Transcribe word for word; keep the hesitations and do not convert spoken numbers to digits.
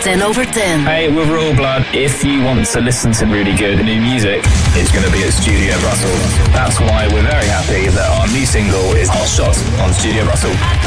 ten over ten. Hey, we're Royal Blood. If you want to listen to really good new music, it's going to be at Studio Brussels. That's why we're very happy that our new single is Hot Shots on Studio Brussels.